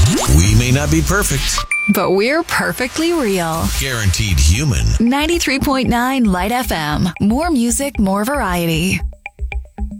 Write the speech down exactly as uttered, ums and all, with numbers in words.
We may not be perfect, but we're perfectly real. guaranteed human. ninety-three point nine Light F M. More music, more variety.